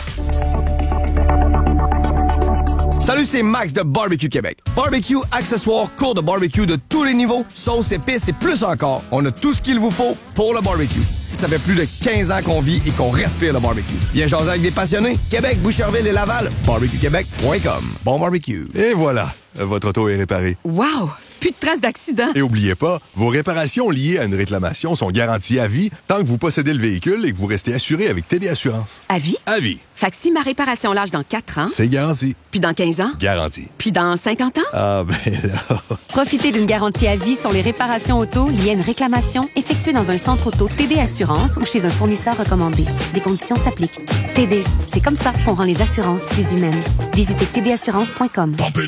Salut, c'est Max de Barbecue Québec. Barbecue, accessoires, cours de barbecue de tous les niveaux, sauces, épices et plus encore. On a tout ce qu'il vous faut pour le barbecue. Ça fait plus de quinze ans qu'on vit et qu'on respire le barbecue. Viens jaser avec des passionnés. Québec, Boucherville et Laval. barbecue québec point com. Bon barbecue. Et voilà, votre auto est réparée. Wow! plus de traces d'accident. Et oubliez pas, vos réparations liées à une réclamation sont garanties à vie tant que vous possédez le véhicule et que vous restez assuré avec T D Assurance. À vie? À vie. Fait que si ma réparation lâche dans quatre ans... C'est garanti. Puis dans quinze ans? Garanti. Puis dans cinquante ans? Ah, ben là... Profitez d'une garantie à vie sur les réparations auto liées à une réclamation effectuée dans un centre auto T D Assurance ou chez un fournisseur recommandé. Des conditions s'appliquent. T D, c'est comme ça qu'on rend les assurances plus humaines. Visitez T D assurance point com.